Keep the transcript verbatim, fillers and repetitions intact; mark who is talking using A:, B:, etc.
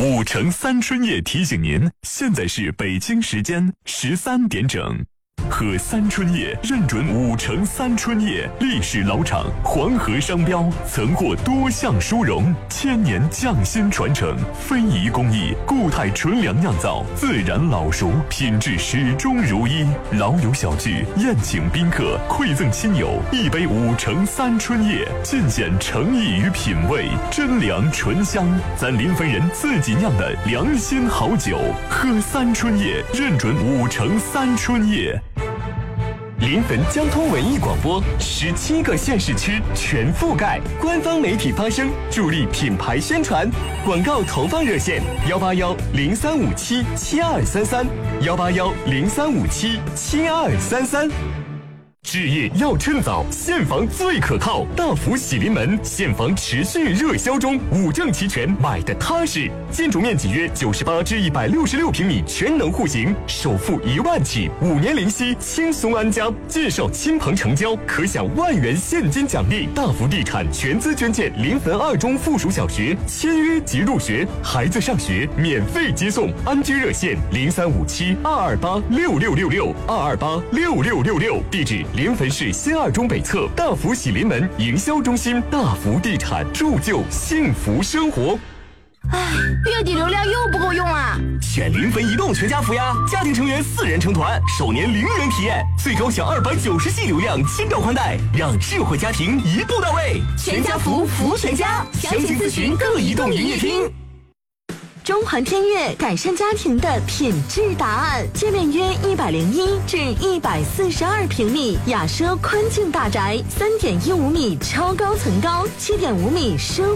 A: 五城三春夜提醒您，现在是北京时间十三点整。喝三春夜认准五城三春夜，历史老厂，黄河商标，曾获多项殊荣，千年匠心传承，非遗工艺，固态纯粮酿造，自然老熟，品质始终如一。老友小聚，宴请宾客，馈赠亲友，一杯五城三春夜，尽显诚意与品味，真粮醇香，咱临汾人自己酿的良心好酒。喝三春夜认准五城三春夜。
B: 临汾交通文艺广播，十七个县市区全覆盖，官方媒体发声，助力品牌宣传。广告投放热线：幺八幺零三五七七二三三，幺八幺零三五七七二三三。置业要趁早，现房最可靠。大福喜临门，现房持续热销中，五证齐全，买的踏实。建筑面积约九十八至一百六十六平米，全能户型，首付一万起，五年零息，轻松安家。介绍亲朋成交，可享万元现金奖励。大福地产全资捐建临汾二中附属小学，签约即入学，孩子上学免费接送。安居热线零三五七二二八六六六六二二八六六六六，地址。临汾市新二中北侧大福喜临门营销中心，大福地产铸就幸福生活。
C: 唉，月底流量又不够用啊！
B: 选临汾移动全家福呀，家庭成员四人成团，首年零元体验，最高享二百九十 G 流量，千兆宽带，让智慧家庭一步到位。
C: 全家福，福全家，详情咨询各移动营业厅。
D: 中环天悦改善家庭的品质答案，界面约一百零一至一百四十二平米，雅奢宽净大宅，三点一五米超高层高，七点五米奢